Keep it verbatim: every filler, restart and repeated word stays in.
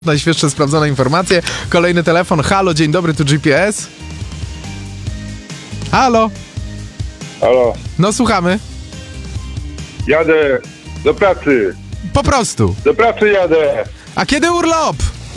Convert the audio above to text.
Najświeższe sprawdzone informacje. Kolejny telefon. Halo, dzień dobry, tu G P S. Halo. Halo, No słuchamy. jadę do pracy, Po prostu. do pracy jadę. A kiedy urlop?